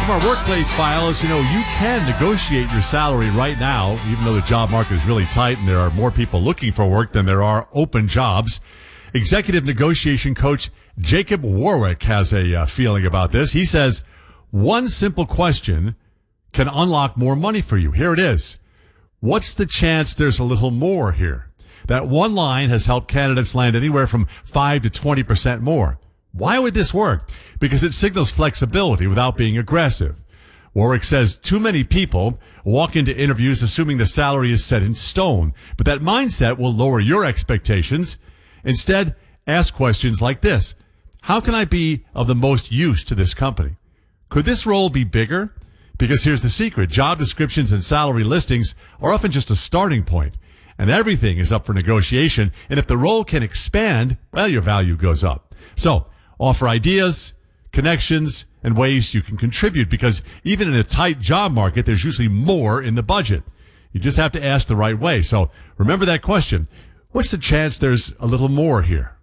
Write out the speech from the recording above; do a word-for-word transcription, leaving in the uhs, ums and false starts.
From our workplace files, you know, you can negotiate your salary right now, even though the job market is really tight and there are more people looking for work than there are open jobs. Executive negotiation coach Jacob Warwick has a uh, feeling about this. He says, one simple question can unlock more money for you. Here it is. What's the chance there's a little more here? That one line has helped candidates land anywhere from five to twenty percent more. Why would this work? Because it signals flexibility without being aggressive. Warwick says too many people walk into interviews assuming the salary is set in stone, but that mindset will lower your expectations. Instead, ask questions like this. How can I be of the most use to this company? Could this role be bigger? Because here's the secret. Job descriptions and salary listings are often just a starting point, and everything is up for negotiation. And if the role can expand, well, your value goes up. So, offer ideas, connections, and ways you can contribute, because even in a tight job market, there's usually more in the budget. You just have to ask the right way. So remember that question. What's the chance there's a little more here?